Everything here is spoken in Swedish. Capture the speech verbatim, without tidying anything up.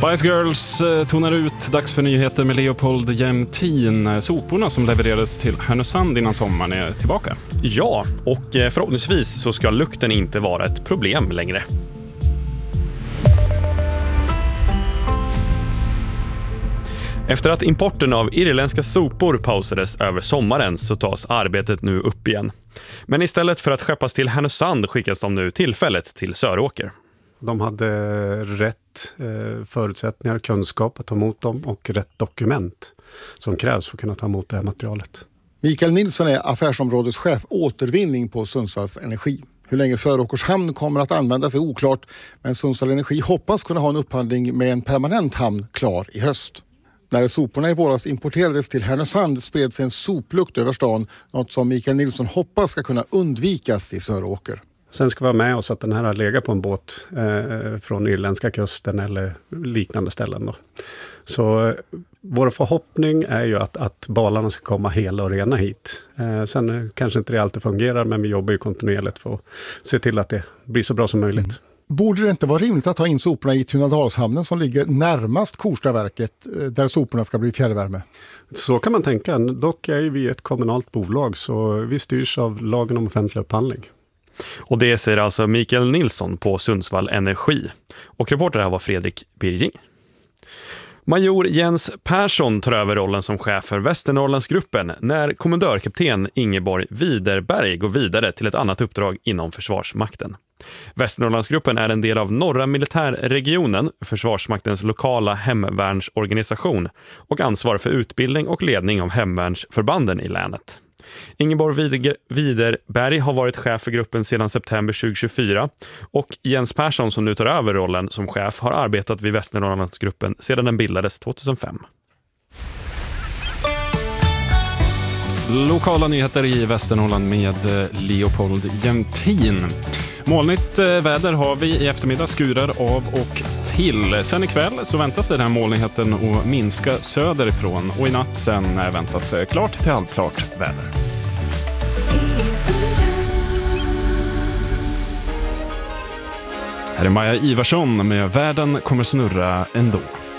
Spice Girls tonar ut. Dags för nyheter med Leopold Jämtin. Soporna som levererades till Härnösand innan sommaren är tillbaka. Ja, och förhoppningsvis så ska lukten inte vara ett problem längre. Efter att importen av irländska sopor pausades över sommaren så tas arbetet nu upp igen. Men istället för att skeppas till Härnösand skickas de nu tillfället till Söråker. De hade rätt eh, förutsättningar, kunskap att ta emot dem och rätt dokument som krävs för att kunna ta emot det här materialet. Mikael Nilsson är affärsområdeschef återvinning på Sundsvalls Energi. Hur länge Söråkers hamn kommer att användas är oklart, men Sundsvall Energi hoppas kunna ha en upphandling med en permanent hamn klar i höst. När soporna i våras importerades till Härnösand spreds en soplukt över stan, något som Mikael Nilsson hoppas ska kunna undvikas i Söråker. Sen ska vi vara med oss att den här har legat på en båt eh, från irländska kusten eller liknande ställen. Då. Så eh, vår förhoppning är ju att, att balarna ska komma hela och rena hit. Eh, sen eh, kanske inte det alltid fungerar, men vi jobbar ju kontinuerligt för att se till att det blir så bra som möjligt. Mm. Borde det inte vara rimligt att ta in soporna i Tunadalshamnen som ligger närmast Korstaverket där soporna ska bli fjärrvärme? Så kan man tänka. Dock är vi ett kommunalt bolag så vi styrs av lagen om offentlig upphandling. Och det säger alltså Mikael Nilsson på Sundsvall Energi. Och reporter här var Fredrik Birging. Major Jens Persson tar över rollen som chef för Västernorrlandsgruppen när kommendörkapten Ingeborg Widerberg går vidare till ett annat uppdrag inom Försvarsmakten. Västernorrlandsgruppen är en del av norra militärregionen, Försvarsmaktens lokala hemvärnsorganisation, och ansvar för utbildning och ledning av hemvärnsförbanden i länet. Ingeborg Widerberg har varit chef för gruppen sedan september tjugohundratjugofyra och Jens Persson som nu tar över rollen som chef har arbetat vid Västernorrlandsgruppen sedan den bildades tjugohundrafem. Lokala nyheter i Västernorrland med Leopold Jämtin. Molnigt väder har vi i eftermiddag, skurar av och till. Sen ikväll så väntas den här molnigheten att minska söderifrån och i natt sen väntas klart till halvklart väder. Här är Maja Ivarsson med Världen kommer snurra ändå.